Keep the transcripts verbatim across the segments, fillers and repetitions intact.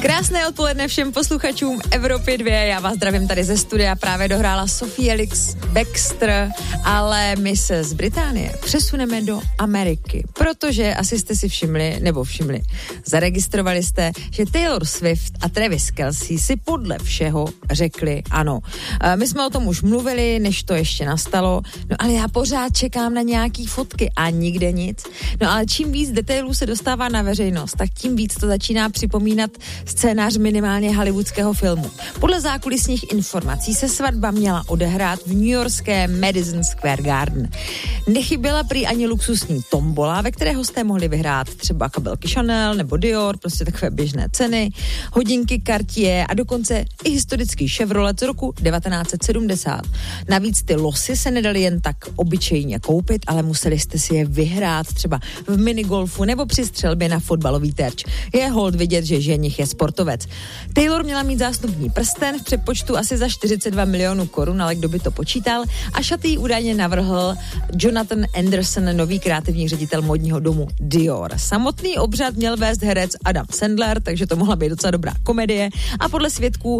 Krásné odpoledne všem posluchačům Evropy dva. Já vás zdravím tady ze studia. Právě dohrála Sophie Elix Bextor, ale my se z Británie přesuneme do Ameriky, protože asi jste si všimli, nebo všimli, zaregistrovali jste, že Taylor Swift a Travis Kelce si podle všeho řekli ano. My jsme o tom už mluvili, než to ještě nastalo, no ale já pořád čekám na nějaký fotky a nikde nic. No ale čím víc detailů se dostává na veřejnost, tak tím víc to začíná připomínat scénář minimálně hollywoodského filmu. Podle zákulisních informací se svatba měla odehrát v newyorském Madison Square Garden. Nechyběla prý ani luxusní tombola, ve které hosté mohli vyhrát třeba kabelky Chanel nebo Dior, prostě takové běžné ceny, hodinky Cartier a dokonce i historický Chevrolet z roku devatenáct set sedmdesát. Navíc ty losy se nedali jen tak obyčejně koupit, ale museli jste si je vyhrát třeba v minigolfu nebo při střelbě na fotbalový terč. Je hold vidět, že ženich je sportovec. Taylor měla mít zástupní prsten v přepočtu asi za čtyřicet dva milionů korun, ale kdo by to počítal, a šaty jí údajně navrhl Jonathan Anderson, nový kreativní ředitel modního domu Dior. Samotný obřad měl vést herec Adam Sandler, takže to mohla být docela dobrá komedie a podle svědků uh,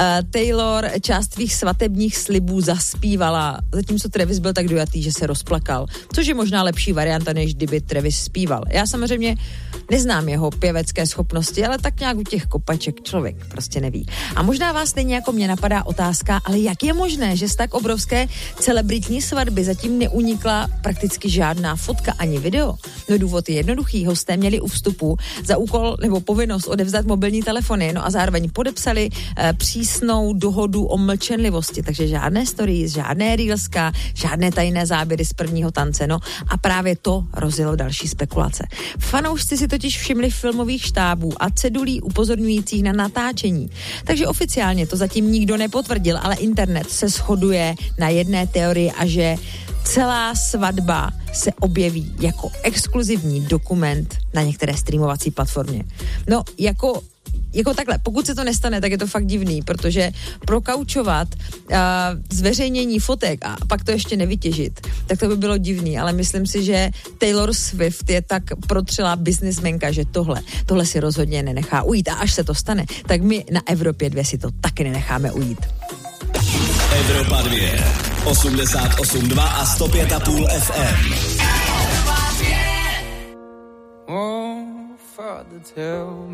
Taylor část svých svatebních slibů zaspívala, zatímco Travis byl tak dojatý, že se rozplakal, což je možná lepší varianta, než kdyby Travis zpíval. Já samozřejmě neznám jeho pěvecké schopnosti, ale tak nějak u těch kopaček člověk prostě neví. A možná vás stejně jako mě napadá otázka, ale jak je možné, že z tak obrovské celebritní svatby zatím neunikla prakticky žádná fotka ani video? No důvod je jednoduchý, hosté měli u vstupu za úkol nebo povinnost odevzdat mobilní telefony, no a zároveň podepsali e, přísnou dohodu o mlčenlivosti, takže žádné stories, žádné reelska, žádné tajné záběry z prvního tance, no a právě to rozjelo další spekulace. Fanoušci si totiž všimli filmových štábů a cedulí upozorňujících na natáčení. Takže oficiálně to zatím nikdo nepotvrdil, ale internet se shoduje na jedné teorii a že celá svatba se objeví jako exkluzivní dokument na některé streamovací platformě. No, jako Jako takhle, pokud se to nestane, tak je to fakt divný, protože prokaučovat uh, zveřejnění fotek a pak to ještě nevytěžit, tak to by bylo divný, ale myslím si, že Taylor Swift je tak protřelá biznismenka, že tohle, tohle si rozhodně nenechá ujít a až se to stane, tak my na Evropě dva si to taky nenecháme ujít. Evropa dva, osmdesát osm dva a sto pět a půl F M. Oh, Father, tell